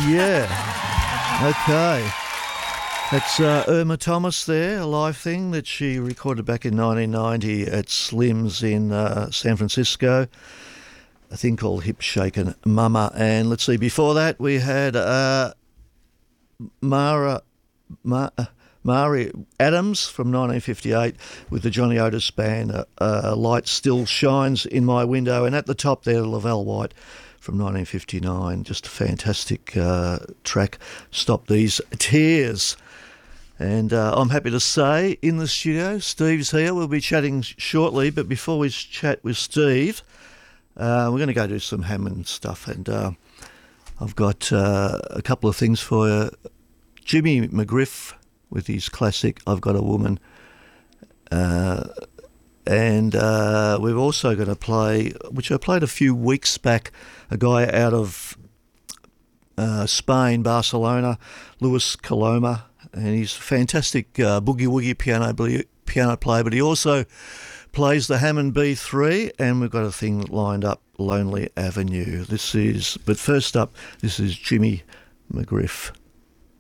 Yeah. Okay. That's Irma Thomas there, a live thing that she recorded back in 1990 at Slim's in San Francisco. A thing called Hip Shakin' Mama. And let's see, before that we had Mari Adams from 1958 with the Johnny Otis Band, Light Still Shines in My Window. And at the top there, Lavelle White from 1959. Just a fantastic track, Stop These Tears. And I'm happy to say, in the studio, Steve's here. We'll be chatting shortly, but before we chat with Steve, we're going to go do some Hammond stuff. And I've got a couple of things for you. Jimmy McGriff with his classic I've Got a Woman. And we're also going to play, which I played a few weeks back, a guy out of Spain, Barcelona, Luis Coloma. And he's a fantastic boogie-woogie piano player, but he also plays the Hammond B3, and we've got a thing lined up, Lonely Avenue. But first up, this is Jimmy McGriff.